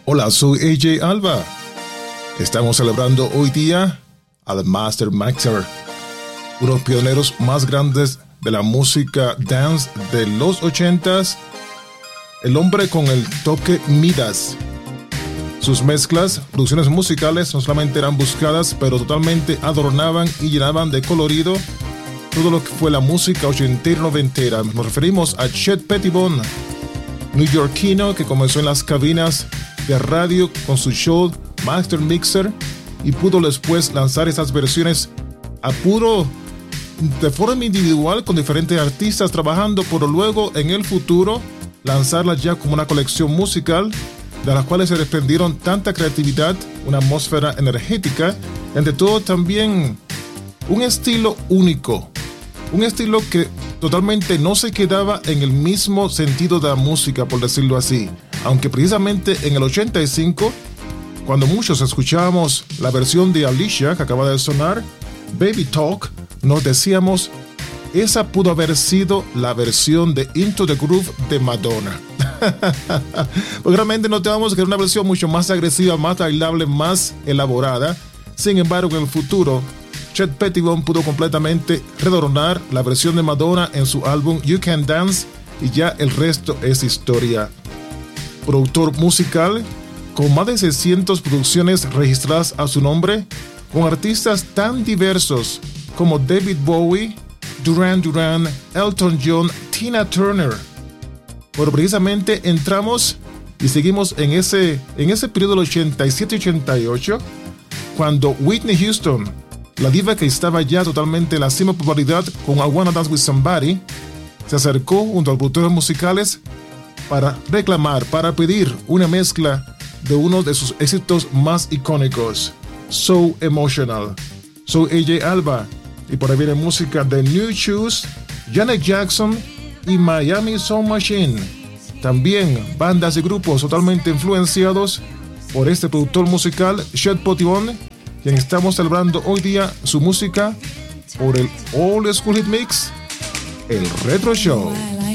Hola, soy AJ Alba. Estamos celebrando hoy día al Master Mixer, uno de los pioneros más grandes de la música dance de los 80s, el hombre con el toque Midas. Sus mezclas, producciones musicales no solamente eran buscadas, pero totalmente adornaban y llenaban de colorido todo lo que fue la música ochentera y noventera. Nos referimos a Chet Pettibone, neoyorquino que comenzó en las cabinas de radio con su show Master Mixer y pudo después lanzar esas versiones a puro de forma individual con diferentes artistas trabajando, pero luego en el futuro lanzarlas ya como una colección musical de las cuales se desprendieron tanta creatividad, una atmósfera energética, entre todo también un estilo único, un estilo que totalmente no se quedaba en el mismo sentido de la música, por decirlo así, aunque precisamente en el 85, cuando muchos escuchábamos la versión de Alicia que acaba de sonar, Baby Talk, nos decíamos, esa pudo haber sido la versión de Into the Groove de Madonna. Porque realmente notamos que era una versión mucho más agresiva, más bailable, más elaborada. Sin embargo, en el futuro, Chet Pettibone pudo completamente redornar la versión de Madonna en su álbum You Can Dance y ya el resto es historia. Productor musical con más de 600 producciones registradas a su nombre, con artistas tan diversos como David Bowie, Duran Duran, Elton John, Tina Turner. Pero precisamente entramos y seguimos en ese periodo del 87-88, cuando Whitney Houston, la diva que estaba ya totalmente en la cima de popularidad con I Wanna Dance With Somebody, se acercó junto a los productores musicales para reclamar, para pedir una mezcla de uno de sus éxitos más icónicos, So Emotional. Soy AJ Alba y por ahí viene música de New Shoes, Janet Jackson y Miami Sound Machine. También bandas y grupos totalmente influenciados por este productor musical, Chet Pettibone, quien estamos celebrando hoy día su música por el Old School Hit Mix, el Retro Show.